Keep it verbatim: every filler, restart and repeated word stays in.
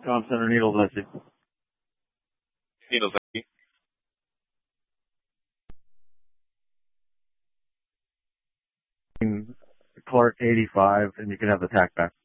Com Center Needles, I see. Needles, I see. Clark eighty-five, and you can have the tack back.